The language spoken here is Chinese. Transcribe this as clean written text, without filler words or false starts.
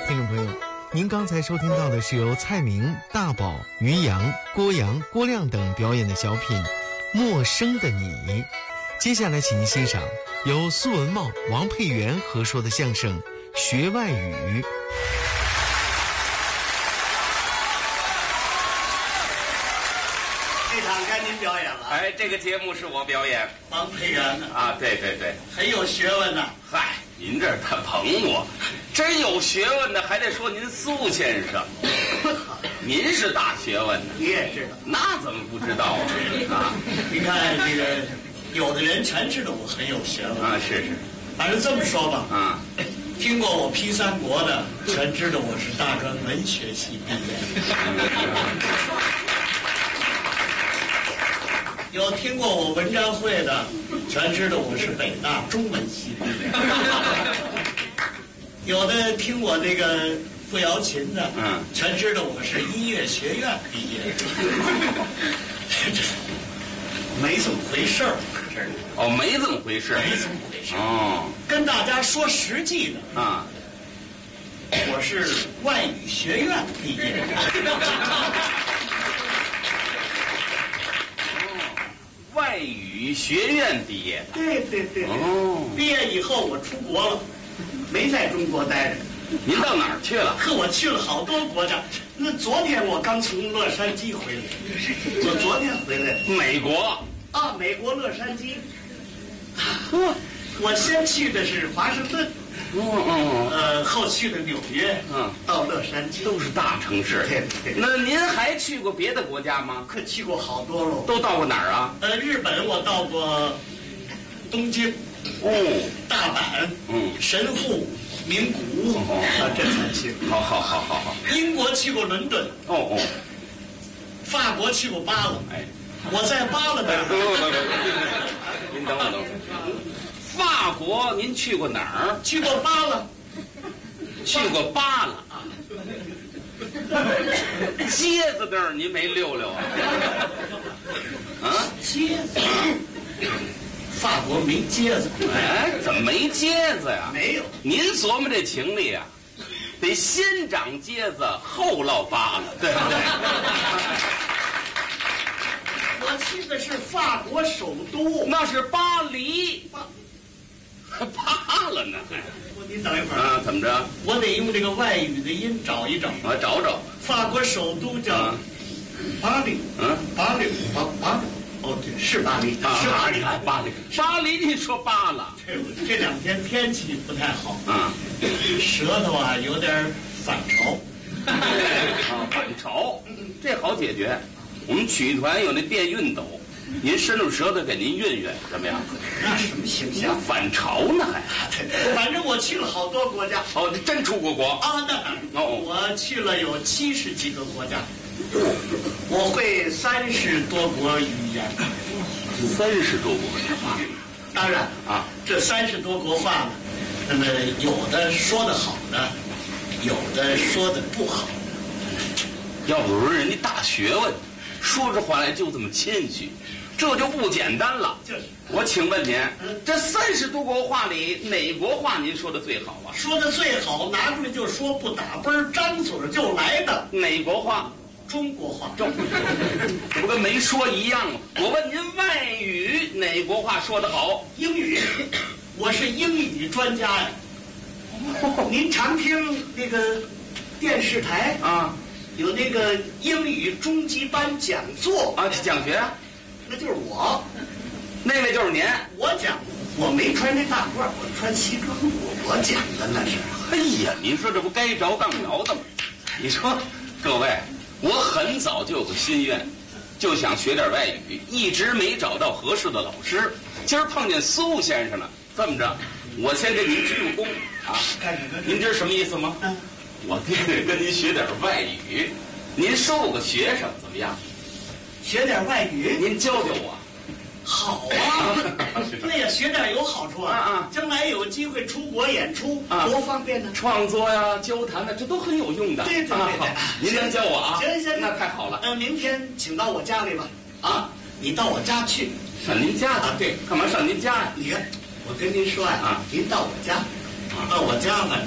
听众朋友，您刚才收听到的是由蔡明、大宝、于洋、郭阳、郭亮等表演的小品《陌生的你》。接下来请您欣赏由苏文茂、王佩元合说的相声《学外语》。 这场该您表演了。 哎，这个节目是我表演。 王佩元呢？ 啊，对对对， 很有学问呐。 嗨，您这他捧我，真有学问的还得说您苏先生，您是大学问的， 你也知道？ 那怎么不知道啊？ 你看这个，有的人全知道我很有学问啊，是是， 反正这么说吧， 啊， 听过我批三国的，全知道我是大专文学系毕业。有听过我文章会的，全知道我是北大中文系毕业。有的听我这个不摇琴的，全知道我是音乐学院毕业。没这么回事儿， 哦，没这么回事， 没这么回事。 哦， 跟大家说实际的啊， 我是外语学院毕业。 外语学院毕业的。 对对对。 哦， 毕业以后我出国了，没在中国待着。 您到哪儿去了？ 可我去了好多国家。那昨天我刚从洛杉矶回来，我昨天回来。 美国啊，美国洛杉矶。我先去的是华盛顿。后去的纽约，到洛杉矶， 都是大城市。 对。 那您还去过别的国家吗？ 可去过好多喽。 都到过哪儿啊？ 日本我到过东京，大阪，神户、名古屋，这才去。 好。 英国去过伦敦，法国去过巴勒。 哎， 我在巴勒那儿。 您等会。法国您去过哪儿？ 去过巴勒。 去过巴勒啊。街子那儿您没溜溜啊？啊， 街子？法国没街子。 哎，怎么没街子呀？ 没有。 您琢磨这情理啊，得先长街子后落巴勒，对不对？ 我去的是法国首都， 那是巴黎。巴了呢？ 您等一会儿啊，怎么着？ 我得用这个外语的音找一找。 我找找。 法国首都叫巴黎。巴黎。哦，对，是巴黎。是巴黎。 巴黎，你说巴了？ 对，这两天天气不太好。舌头啊有点反潮。 反潮，这好解决。我们曲艺团有那电熨斗。您伸出舌头给您熨熨，怎么样？ 那什么形象？ 反潮呢还？ 反正我去了好多国家。 哦，你真出过国啊？那我去了有70几个国家。我会30多国语言。 30多国话。 当然啊，这30多国话呢，那么有的说得好呢，有的说得不好。 要不说人家大学问，说出话来就这么谦虚。这就不简单了。 就是， 我请问您，这30多国话里哪国话您说的最好啊？ 说的最好，拿出来就说，不打奔张嘴就来的。 哪国话？ 中国话。 这不跟没说一样吗？我问您，外语哪国话说得好？ 英语，我是英语专家呀。您常听那个电视台啊，有那个英语中级班讲座啊，讲学。 那就是我， 那位就是您。 我讲，我没穿这大褂，我穿西装，我讲的那是。 哎呀，您说这不该着杠着的吗？你说，各位，我很早就有个心愿，就想学点外语，一直没找到合适的老师。今儿碰见苏先生了，这么着，我先给您鞠个躬啊。 干什么？ 您知道什么意思吗？我爹得跟您学点外语，您收我个学生怎么样？ 学点外语， 您教教我。 好啊，对呀，学点有好处啊！将来有机会出国演出，多方便呢！ 创作呀、交谈呢，这都很有用的。 对， 您能教我啊？ 行， 那太好了。 明天请到我家里吧。啊，你到我家去。 上您家啊？对， 干嘛上您家呀？ 你看，我跟您说呀，您到我家，到我家吧。